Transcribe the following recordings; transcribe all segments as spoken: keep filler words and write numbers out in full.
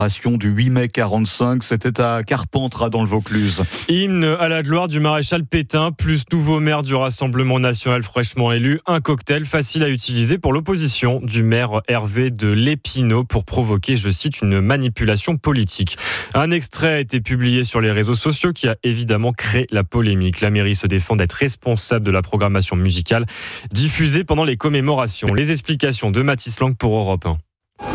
Du huit mai quarante-cinq, c'était à Carpentras dans le Vaucluse. Hymne à la gloire du maréchal Pétain, plus nouveau maire du Rassemblement national fraîchement élu, un cocktail facile à utiliser pour l'opposition du maire Hervé de Lépinau pour provoquer, je cite, une manipulation politique. Un extrait a été publié sur les réseaux sociaux qui a évidemment créé la polémique. La mairie se défend d'être responsable de la programmation musicale diffusée pendant les commémorations. Les explications de Mathis Lang pour Europe un.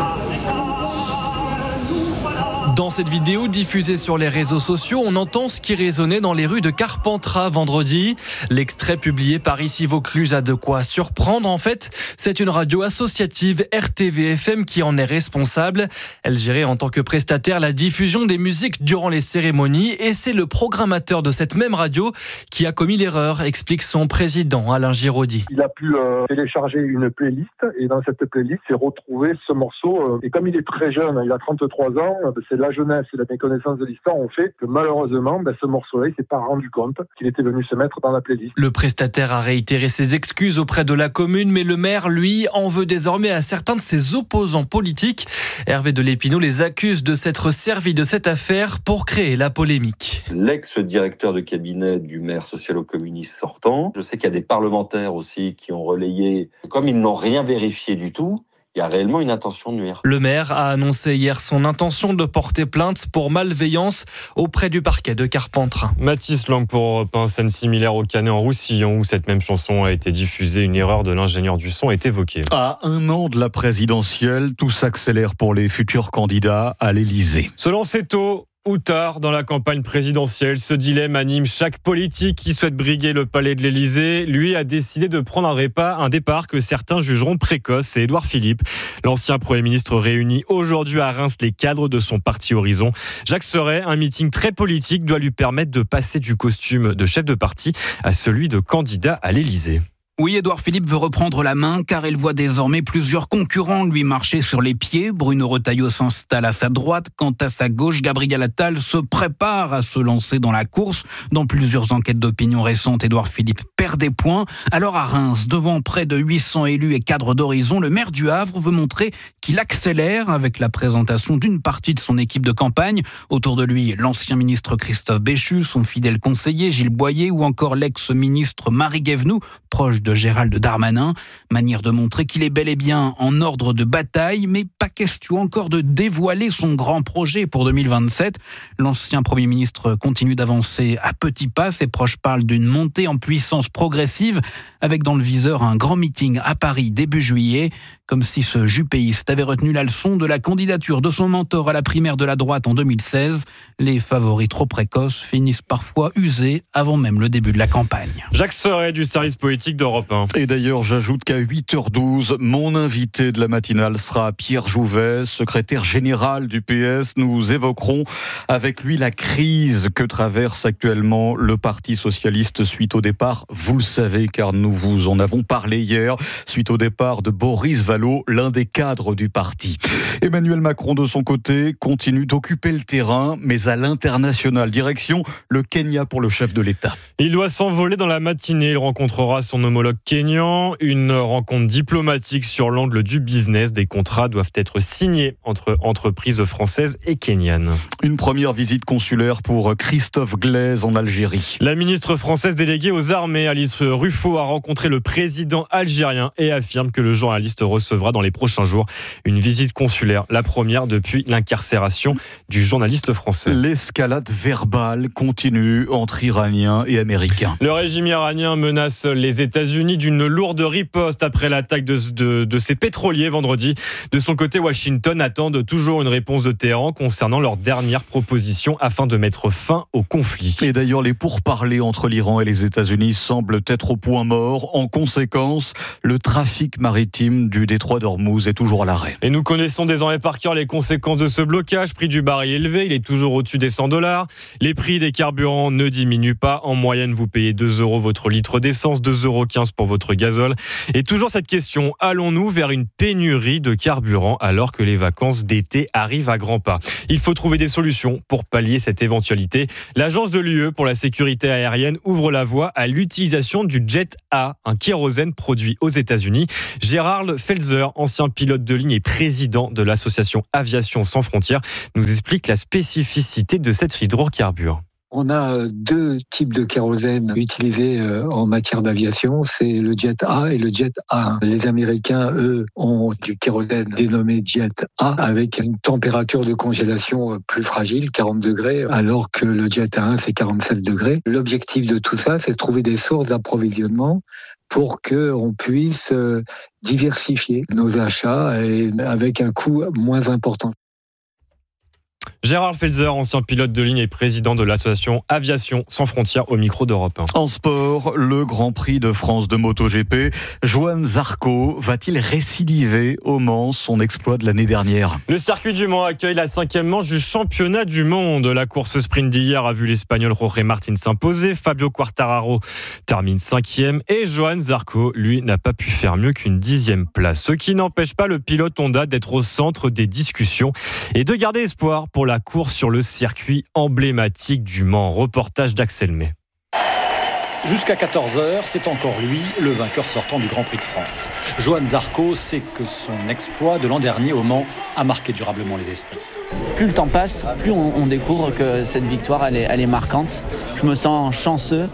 Dans cette vidéo diffusée sur les réseaux sociaux, on entend ce qui résonnait dans les rues de Carpentras vendredi. L'extrait publié par Ici Vaucluse a de quoi surprendre. En fait, c'est une radio associative R T V F M qui en est responsable. Elle gérait en tant que prestataire la diffusion des musiques durant les cérémonies et c'est le programmateur de cette même radio qui a commis l'erreur, explique son président Alain Giraudy. Il a pu euh, télécharger une playlist et dans cette playlist, il s'est retrouvé ce morceau. Euh, et comme il est très jeune, il a trente-trois ans, c'est là la jeunesse et la méconnaissance de l'histoire ont fait que malheureusement, ben, ce morceau-là, il s'est pas rendu compte qu'il était venu se mettre dans la playlist. Le prestataire a réitéré ses excuses auprès de la commune, mais le maire, lui, en veut désormais à certains de ses opposants politiques. Hervé de Lépinau les accuse de s'être servi de cette affaire pour créer la polémique. L'ex-directeur de cabinet du maire socialo-communiste sortant, je sais qu'il y a des parlementaires aussi qui ont relayé, comme ils n'ont rien vérifié du tout, il y a réellement une intention de nuire. Le maire a annoncé hier son intention de porter plainte pour malveillance auprès du parquet de Carpentras. Mathis Lang pour Europe un, scène similaire au Canet-en-Roussillon où cette même chanson a été diffusée. Une erreur de l'ingénieur du son est évoquée. À un an de la présidentielle, tout s'accélère pour les futurs candidats à l'Élysée. Selon Céto, ou tard dans la campagne présidentielle, ce dilemme anime chaque politique qui souhaite briguer le palais de l'Élysée. Lui a décidé de prendre un, repas, un départ que certains jugeront précoce. C'est Édouard Philippe. L'ancien Premier ministre réunit aujourd'hui à Reims les cadres de son parti Horizon. Jacques Serret, un meeting très politique doit lui permettre de passer du costume de chef de parti à celui de candidat à l'Élysée. Oui, Édouard Philippe veut reprendre la main car il voit désormais plusieurs concurrents lui marcher sur les pieds. Bruno Retailleau s'installe à sa droite. Quant à sa gauche, Gabriel Attal se prépare à se lancer dans la course. Dans plusieurs enquêtes d'opinion récentes, Édouard Philippe perd des points. Alors à Reims, devant près de huit cents élus et cadres d'Horizon, le maire du Havre veut montrer qu'il accélère avec la présentation d'une partie de son équipe de campagne. Autour de lui, l'ancien ministre Christophe Béchu, son fidèle conseiller Gilles Boyer ou encore l'ex-ministre Marie Guévenoux, proche de de Gérald Darmanin. Manière de montrer qu'il est bel et bien en ordre de bataille, mais pas question encore de dévoiler son grand projet pour deux mille vingt-sept. L'ancien Premier ministre continue d'avancer à petits pas. Ses proches parlent d'une montée en puissance progressive, avec dans le viseur un grand meeting à Paris début juillet. Comme si ce jupéiste avait retenu la leçon de la candidature de son mentor à la primaire de la droite en deux mille seize. Les favoris trop précoces finissent parfois usés avant même le début de la campagne. Jacques Serret du service politique d'Europe un. Et d'ailleurs, j'ajoute qu'à huit heures douze, mon invité de la matinale sera Pierre Jouvet, secrétaire général du P S. Nous évoquerons avec lui la crise que traverse actuellement le Parti socialiste suite au départ, vous le savez car nous vous en avons parlé hier, suite au départ de Boris Vallaud, l'un des cadres du parti. Emmanuel Macron, de son côté, continue d'occuper le terrain, mais à l'international. Direction le Kenya pour le chef de l'État. Il doit s'envoler dans la matinée. Il rencontrera son homologue kényan. Une rencontre diplomatique sur l'angle du business. Des contrats doivent être signés entre entreprises françaises et kenyanes. Une première visite consulaire pour Christophe Glaise en Algérie. La ministre française déléguée aux armées, Alice Ruffo, a rencontré le président algérien et affirme que le journaliste recevra dans les prochains jours une visite consulaire, la première depuis l'incarcération du journaliste français. L'escalade verbale continue entre Iraniens et Américains. Le régime iranien menace les États-Unis d'une lourde riposte après l'attaque de, de, de ses pétroliers vendredi. De son côté, Washington attend toujours une réponse de Téhéran concernant leur dernière proposition afin de mettre fin au conflit. Et d'ailleurs, les pourparlers entre l'Iran et les États-Unis semblent être au point mort. En conséquence, le trafic maritime du détroit d'Ormuz est toujours à l'arrêt. Et nous connaissons désormais par cœur les conséquences de ce blocage. Prix du baril élevé, il est toujours au-dessus des cent dollars. Les prix des carburants ne diminuent pas. En moyenne, vous payez deux euros votre litre d'essence, deux euros quinze pour votre gazole. Et toujours cette question, allons-nous vers une pénurie de carburant alors que les vacances d'été arrivent à grands pas? Il faut trouver des solutions pour pallier cette éventualité. L'agence de l'U E pour la sécurité aérienne ouvre la voie à l'utilisation du Jet A, un kérosène produit aux États-Unis. Gérard Felz Felzer, ancien pilote de ligne et président de l'association Aviation Sans Frontières, nous explique la spécificité de cet hydrocarbure. On a deux types de kérosène utilisés en matière d'aviation, c'est le Jet A et le Jet A un. Les Américains, eux, ont du kérosène dénommé Jet A avec une température de congélation plus fragile, quarante degrés, alors que le Jet A un, c'est quarante-sept degrés. L'objectif de tout ça, c'est de trouver des sources d'approvisionnement pour qu'on puisse diversifier nos achats et avec un coût moins important. Gérard Felzer, ancien pilote de ligne et président de l'association Aviation Sans Frontières au micro d'Europe un. En sport, le Grand Prix de France de MotoGP. Johan Zarco va-t-il récidiver au Mans, son exploit de l'année dernière? Le circuit du Mans accueille la cinquième manche du championnat du monde. La course sprint d'hier a vu l'Espagnol Jorge Martin s'imposer. Fabio Quartararo termine cinquième et Johan Zarco, lui, n'a pas pu faire mieux qu'une dixième place. Ce qui n'empêche pas le pilote Honda d'être au centre des discussions et de garder espoir pour la course sur le circuit emblématique du Mans. Reportage d'Axel May. Jusqu'à quatorze heures, c'est encore lui, le vainqueur sortant du Grand Prix de France. Johan Zarco sait que son exploit de l'an dernier au Mans a marqué durablement les esprits. Plus le temps passe, plus on, on découvre que cette victoire, elle est, elle est marquante. Je me sens chanceux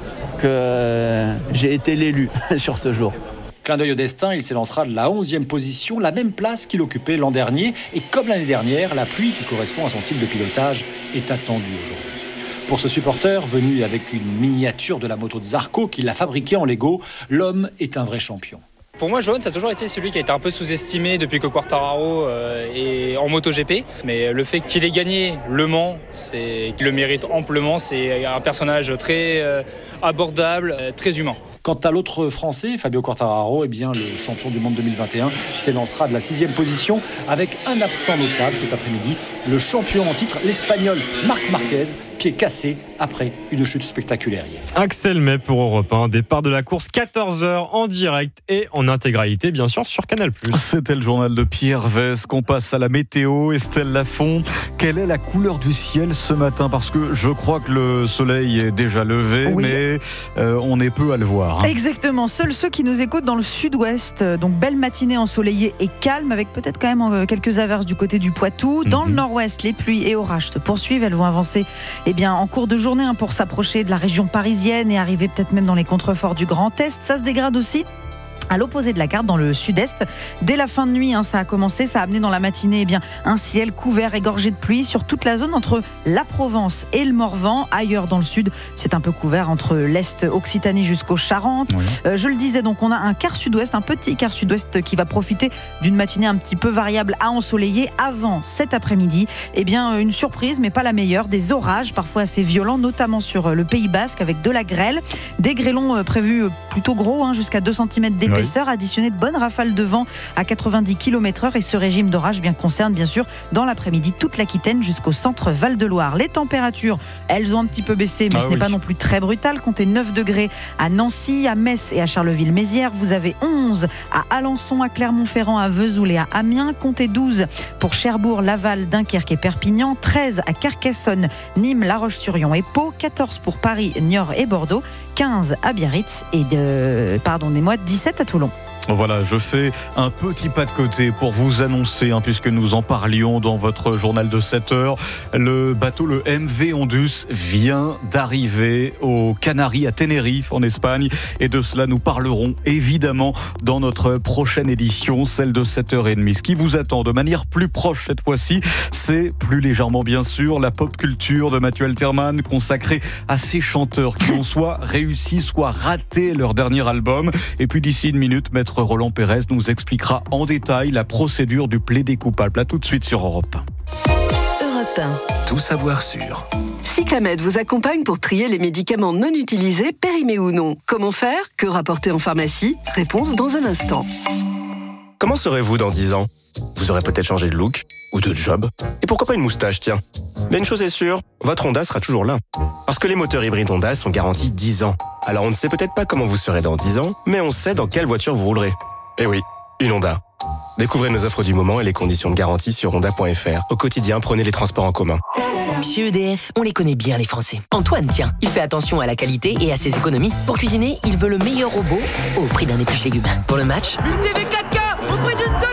que j'ai été l'élu sur ce jour. Clin d'œil au destin, il s'élancera de la onzième position, la même place qu'il occupait l'an dernier. Et comme l'année dernière, la pluie qui correspond à son style de pilotage est attendue aujourd'hui. Pour ce supporter, venu avec une miniature de la moto de Zarco qu'il a fabriquée en Lego, l'homme est un vrai champion. Pour moi, Johan, ça a toujours été celui qui a été un peu sous-estimé depuis que Quartararo euh, est en MotoGP. Mais le fait qu'il ait gagné Le Mans, c'est qu'il le mérite amplement. C'est un personnage très euh, abordable, euh, très humain. Quant à l'autre Français, Fabio Quartararo, eh bien, le champion du monde deux mille vingt et un, s'élancera de la sixième position avec un absent notable cet après-midi, le champion en titre, l'Espagnol Marc Marquez, pied cassé après une chute spectaculaire hier. Axel May pour Europe un, départ de la course quatorze heures en direct et en intégralité bien sûr sur Canal plus. C'était le journal de Pierre Vès, qu'on passe à la météo. Estelle Lafont, quelle est la couleur du ciel ce matin? Parce que je crois que le soleil est déjà levé, oui. mais euh, on est peu à le voir. Hein. Exactement, seuls ceux qui nous écoutent dans le sud-ouest, donc belle matinée ensoleillée et calme avec peut-être quand même quelques averses du côté du Poitou. Dans mm-hmm. le nord-ouest, les pluies et orages se poursuivent, elles vont avancer eh bien, en cours de journée hein, pour s'approcher de la région parisienne et arriver peut-être même dans les contreforts du Grand Est. Ça se dégrade aussi à l'opposé de la carte, dans le sud-est. Dès la fin de nuit, hein, ça a commencé, ça a amené dans la matinée eh bien, un ciel couvert et gorgé de pluie sur toute la zone entre la Provence et le Morvan. Ailleurs dans le sud, c'est un peu couvert entre l'Est Occitanie jusqu'aux Charentes. Oui. Euh, je le disais, donc on a un quart sud-ouest, un petit quart sud-ouest qui va profiter d'une matinée un petit peu variable à ensoleiller avant cet après-midi. Eh bien, une surprise, mais pas la meilleure, des orages parfois assez violents, notamment sur le Pays Basque avec de la grêle. Des grêlons prévus plutôt gros, hein, jusqu'à deux centimètres d'épaisseur. Oui. Additionné de bonnes rafales de vent à quatre-vingt-dix kilomètres heure et ce régime d'orage bien concerne bien sûr dans l'après-midi toute l'Aquitaine jusqu'au centre Val-de-Loire. Les températures, elles ont un petit peu baissé mais ah ce oui. n'est pas non plus très brutal. Comptez neuf degrés à Nancy, à Metz et à Charleville-Mézières. Vous avez onze à Alençon, à Clermont-Ferrand, à Vesoul et à Amiens. Comptez douze pour Cherbourg, Laval, Dunkerque et Perpignan. treize à Carcassonne, Nîmes, La Roche-sur-Yon et Pau. quatorze pour Paris, Niort et Bordeaux. quinze à Biarritz et de, pardonnez-moi, dix-sept à Toulon. Voilà, je fais un petit pas de côté pour vous annoncer, hein, puisque nous en parlions dans votre journal de sept heures, le bateau, le M V Ondus, vient d'arriver aux Canaries, à Tenerife, en Espagne. Et de cela, nous parlerons évidemment dans notre prochaine édition, celle de sept heures trente. Ce qui vous attend de manière plus proche cette fois-ci, c'est plus légèrement bien sûr la pop culture de Mathieu Alterman, consacrée à ces chanteurs qui ont soit réussi, soit raté leur dernier album. Et puis d'ici une minute, maître Roland Pérez nous expliquera en détail la procédure du plaidé coupable. À tout de suite sur Europe un. Europe un. Tout savoir sur. Cyclamed vous accompagne pour trier les médicaments non utilisés, périmés ou non. Comment faire? Que rapporter en pharmacie? Réponse dans un instant. Comment serez-vous dans dix ans? Vous aurez peut-être changé de look ou de job. Et pourquoi pas une moustache, tiens. Mais une chose est sûre, votre Honda sera toujours là. Parce que les moteurs hybrides Honda sont garantis dix ans. Alors on ne sait peut-être pas comment vous serez dans dix ans, mais on sait dans quelle voiture vous roulerez. Eh oui, une Honda. Découvrez nos offres du moment et les conditions de garantie sur honda point f r. Au quotidien, prenez les transports en commun. Chez E D F, on les connaît bien les Français. Antoine, tiens, il fait attention à la qualité et à ses économies. Pour cuisiner, il veut le meilleur robot au prix d'un épluche légumes. Pour le match, une T V quatre K au prix d'une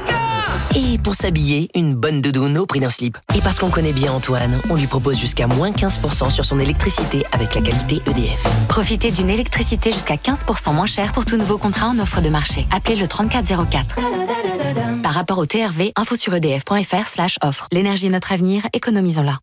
Et pour s'habiller, une bonne doudoune au prix d'un slip. Et parce qu'on connaît bien Antoine, on lui propose jusqu'à moins quinze pour cent sur son électricité avec la qualité E D F. Profitez d'une électricité jusqu'à quinze pour cent moins chère pour tout nouveau contrat en offre de marché. Appelez le trente-quatre zéro quatre. Par rapport au T R V, info sur edf.fr slash offre. L'énergie est notre avenir, économisons-la.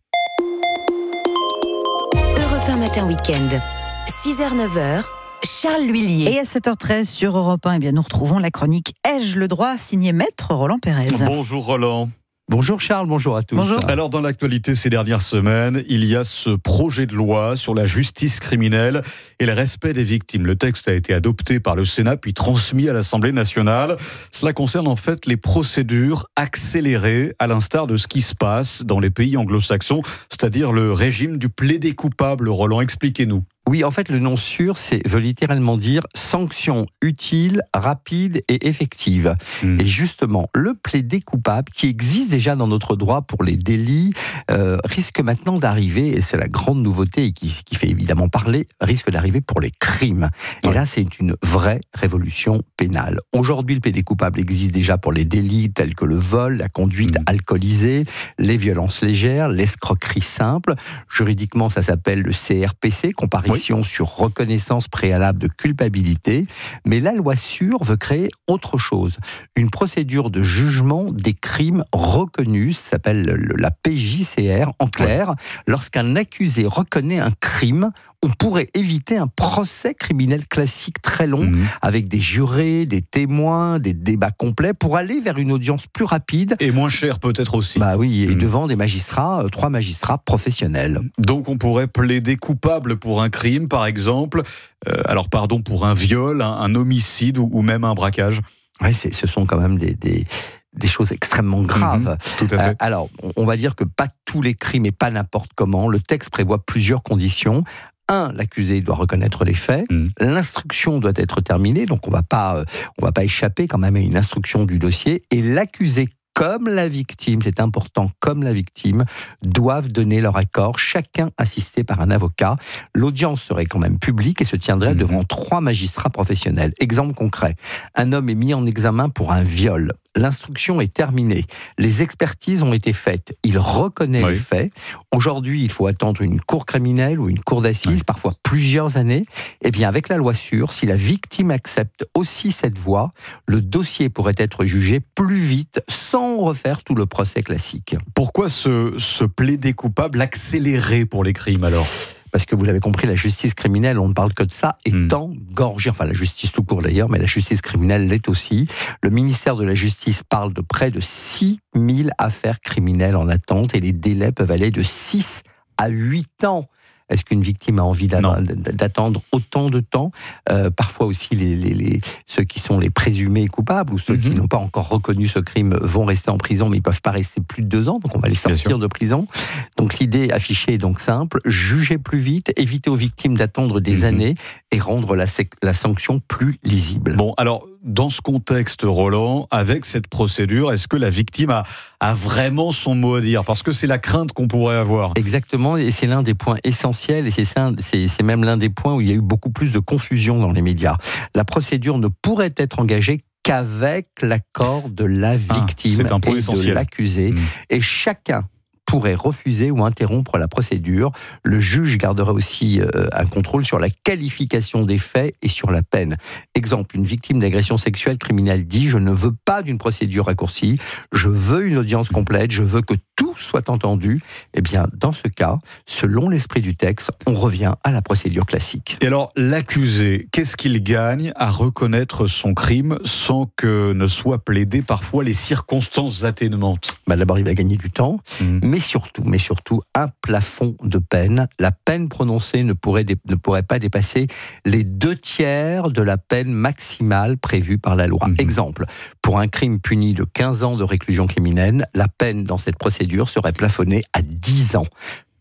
Europe un Matin Week-end. six heures neuf heures. Charles L'Huillier. Et à sept heures treize sur Europe un, eh bien, nous retrouvons la chronique Ai-je le droit, signé Maître Roland Pérez. Bonjour Roland. Bonjour Charles, bonjour à tous. Bonjour. Alors dans l'actualité ces dernières semaines, il y a ce projet de loi sur la justice criminelle et le respect des victimes. Le texte a été adopté par le Sénat puis transmis à l'Assemblée nationale. Cela concerne en fait les procédures accélérées à l'instar de ce qui se passe dans les pays anglo-saxons, c'est-à-dire le régime du plaidé coupable. Roland, expliquez-nous. Oui, en fait, le nom sûr, c'est veut littéralement dire sanction utile, rapide et effective. Mmh. Et justement, le plaidé coupable, qui existe déjà dans notre droit pour les délits, euh, risque maintenant d'arriver, et c'est la grande nouveauté et qui, qui fait évidemment parler, risque d'arriver pour les crimes. Et ouais. Là, c'est une vraie révolution pénale. Aujourd'hui, le plaidé coupable existe déjà pour les délits tels que le vol, la conduite mmh. alcoolisée, les violences légères, l'escroquerie simple. Juridiquement, ça s'appelle le C R P C, comparution oui. sur reconnaissance préalable de culpabilité, mais la loi sûre veut créer autre chose. Une procédure de jugement des crimes reconnus, ça s'appelle la P J C R, en clair, ouais. lorsqu'un accusé reconnaît un crime, on pourrait éviter un procès criminel classique très long, mmh. avec des jurés, des témoins, des débats complets, pour aller vers une audience plus rapide. Et moins cher peut-être aussi. Bah oui, et mmh. devant des magistrats, euh, trois magistrats professionnels. Donc on pourrait plaider coupable pour un crime, par exemple, euh, alors pardon, pour un viol, un, un homicide ou, ou même un braquage. Ouais, c'est, ce sont quand même des... des... des choses extrêmement graves. Mmh, tout à fait. Euh, alors, on va dire que pas tous les crimes et pas n'importe comment. Le texte prévoit plusieurs conditions. Un, l'accusé doit reconnaître les faits. Mmh. L'instruction doit être terminée, donc on va pas, euh, on va pas échapper quand même à une instruction du dossier. Et l'accusé comme la victime, c'est important, comme la victime, doivent donner leur accord, chacun assisté par un avocat. L'audience serait quand même publique et se tiendrait mmh. devant trois magistrats professionnels. Exemple concret, un homme est mis en examen pour un viol. L'instruction est terminée. Les expertises ont été faites. Il reconnaît oui. les faits. Aujourd'hui, il faut attendre une cour criminelle ou une cour d'assises, oui. parfois plusieurs années. Eh bien, avec la loi sûre, si la victime accepte aussi cette voie, le dossier pourrait être jugé plus vite, sans refaire tout le procès classique. Pourquoi ce, ce plaider coupable accéléré pour les crimes alors ? Parce que vous l'avez compris, la justice criminelle, on ne parle que de ça, est mmh. engorgée, enfin la justice tout court d'ailleurs, mais la justice criminelle l'est aussi. Le ministère de la Justice parle de près de six mille affaires criminelles en attente et les délais peuvent aller de six à huit ans. Est-ce qu'une victime a envie d'attendre autant de temps ? euh, Parfois aussi, les, les, les, ceux qui sont les présumés coupables ou ceux mmh. qui n'ont pas encore reconnu ce crime vont rester en prison, mais ils ne peuvent pas rester plus de deux ans, donc on va les sortir de prison. Donc l'idée affichée est donc simple, juger plus vite, éviter aux victimes d'attendre des mmh. années et rendre la, la sanction plus lisible. Bon, alors, dans ce contexte, Roland, avec cette procédure, est-ce que la victime a, a vraiment son mot à dire ? Parce que c'est la crainte qu'on pourrait avoir. Exactement, et c'est l'un des points essentiels, et c'est, ça, c'est, c'est même l'un des points où il y a eu beaucoup plus de confusion dans les médias. La procédure ne pourrait être engagée qu'avec l'accord de la victime ah, c'est un point et essentiel. De l'accusé, mmh. et chacun pourrait refuser ou interrompre la procédure. Le juge garderait aussi euh, un contrôle sur la qualification des faits et sur la peine. Exemple, une victime d'agression sexuelle criminelle dit « Je ne veux pas d'une procédure raccourcie, je veux une audience complète, je veux que tout soit entendu ». Eh bien, dans ce cas, selon l'esprit du texte, on revient à la procédure classique. Et alors, l'accusé, qu'est-ce qu'il gagne à reconnaître son crime sans que ne soient plaidées parfois les circonstances atténuantes ? Bah, d'abord, il va gagner du temps, mmh. mais surtout, mais surtout, un plafond de peine. La peine prononcée ne pourrait, dé, ne pourrait pas dépasser les deux tiers de la peine maximale prévue par la loi. Mmh. Exemple, pour un crime puni de quinze ans de réclusion criminelle, la peine dans cette procédure serait plafonnée à dix ans.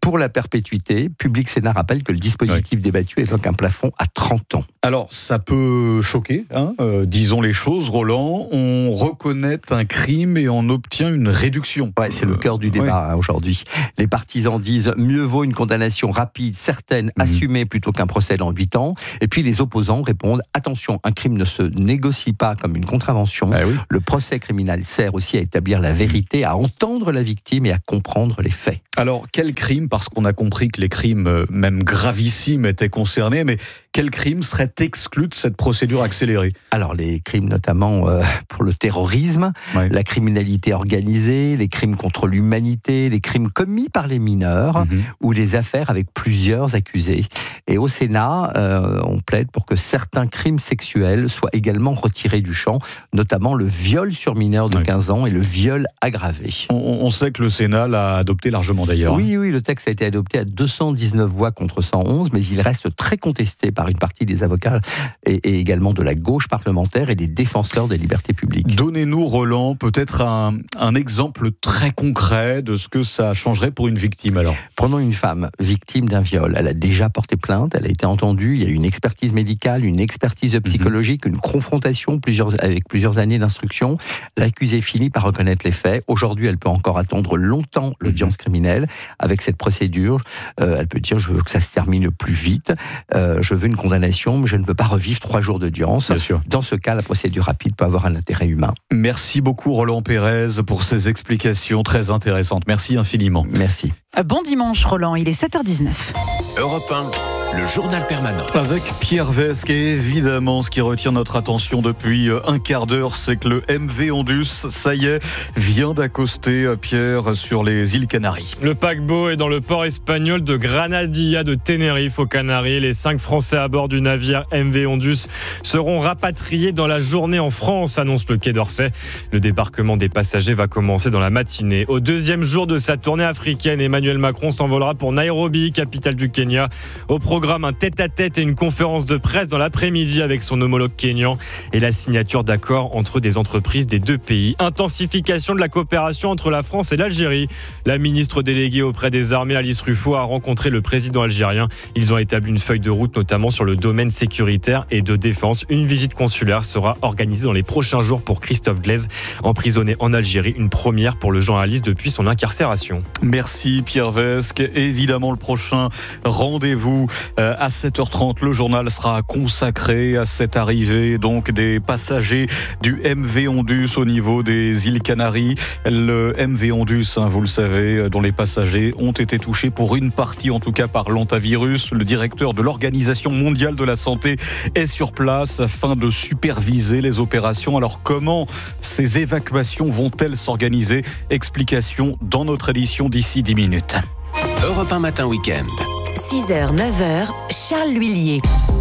pour la perpétuité. Public Sénat rappelle que le dispositif oui. débattu évoque un plafond à trente ans. Alors, ça peut choquer, hein, euh, disons les choses, Roland. On reconnaît un crime et on obtient une réduction. Ouais, c'est euh, le cœur du débat ouais. aujourd'hui. Les partisans disent mieux vaut une condamnation rapide, certaine, mmh. assumée, plutôt qu'un procès dans huit ans. Et puis les opposants répondent attention, un crime ne se négocie pas comme une contravention. Ah oui. Le procès criminel sert aussi à établir la vérité, à entendre la victime et à comprendre les faits. Alors, quel crime, parce qu'on a compris que les crimes, même gravissimes, étaient concernés, mais quel crime serait exclu de cette procédure accélérée ? Alors, les crimes notamment euh, pour le terrorisme, ouais. la criminalité organisée, les crimes contre l'humanité, les crimes commis par les mineurs, mmh. ou les affaires avec plusieurs accusés. Et au Sénat, euh, on plaide pour que certains crimes sexuels soient également retirés du champ, notamment le viol sur mineur de ouais. quinze ans et le viol aggravé. On, on sait que le Sénat l'a adopté largement d'ailleurs. Oui, oui, le texte a été adopté à deux cent dix-neuf voix contre cent onze, mais il reste très contesté par une partie des avocats et, et également de la gauche parlementaire et des défenseurs des libertés publiques. Donnez-nous, Roland, peut-être un, un exemple très concret de ce que ça changerait pour une victime alors. Prenons une femme victime d'un viol. Elle a déjà porté plainte, elle a été entendue, il y a eu une expertise médicale, une expertise psychologique, mmh. une confrontation plusieurs, avec plusieurs années d'instruction. L'accusée finit par reconnaître les faits. Aujourd'hui, elle peut encore attendre longtemps l'audience mmh. criminelle. Avec cette procédure, euh, elle peut dire je veux que ça se termine le plus vite, euh, je veux une condamnation, mais je ne veux pas revivre trois jours d'audience. Dans ce cas, la procédure rapide peut avoir un intérêt humain. Merci beaucoup Roland Pérez pour ces explications très intéressantes. Merci infiniment. Merci. Bon dimanche Roland, il est sept heures dix-neuf. Europe un, le journal permanent. Avec Pierre Vesque, et évidemment, ce qui retient notre attention depuis un quart d'heure, c'est que le M V Ondus, ça y est, vient d'accoster, Pierre, sur les îles Canaries. Le paquebot est dans le port espagnol de Granadilla de Tenerife aux Canaries. Les cinq Français à bord du navire M V Ondus seront rapatriés dans la journée en France, annonce le Quai d'Orsay. Le débarquement des passagers va commencer dans la matinée. Au deuxième jour de sa tournée africaine, Emmanuel Macron s'envolera pour Nairobi, capitale du Kenya. Au programme, un tête-à-tête et une conférence de presse dans l'après-midi avec son homologue kényan et la signature d'accords entre des entreprises des deux pays. Intensification de la coopération entre la France et l'Algérie. La ministre déléguée auprès des armées, Alice Ruffo, a rencontré le président algérien. Ils ont établi une feuille de route, notamment sur le domaine sécuritaire et de défense. Une visite consulaire sera organisée dans les prochains jours pour Christophe Glaise, emprisonné en Algérie. Une première pour le journaliste depuis son incarcération. Merci Pierre Vesque. Évidemment, le prochain rendez-vous euh, à sept heures trente. Le journal sera consacré à cette arrivée donc des passagers du M V Ondus au niveau des îles Canaries. Le M V Ondus, hein, vous le savez, dont les passagers ont été touchés pour une partie, en tout cas par l'hantavirus. Le directeur de l'Organisation mondiale de la santé est sur place afin de superviser les opérations. Alors comment ces évacuations vont-elles s'organiser ? Explication dans notre édition d'ici dix minutes. Europe un matin week-end. six heures, neuf heures, Charles L'Huillier.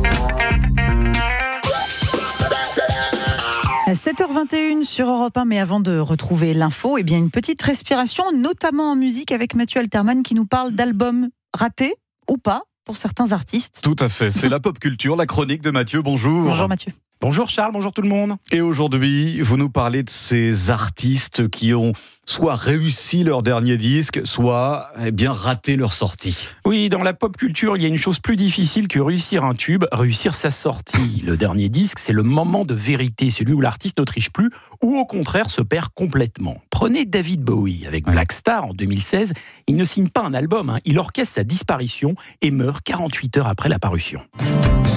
sept heures vingt et une sur Europe un, mais avant de retrouver l'info, eh bien une petite respiration, notamment en musique avec Mathieu Alterman qui nous parle d'albums ratés ou pas pour certains artistes. Tout à fait, c'est la pop culture, la chronique de Mathieu. Bonjour. Bonjour Mathieu. Bonjour Charles, bonjour tout le monde. Et aujourd'hui, vous nous parlez de ces artistes qui ont soit réussi leur dernier disque, soit eh bien raté leur sortie. Oui, dans la pop culture, il y a une chose plus difficile que réussir un tube, réussir sa sortie. Le dernier disque, c'est le moment de vérité, celui où l'artiste ne triche plus ou au contraire se perd complètement. Prenez David Bowie avec Black Star en deux mille seize. Il ne signe pas un album, hein, il orchestre sa disparition et meurt quarante-huit heures après la parution.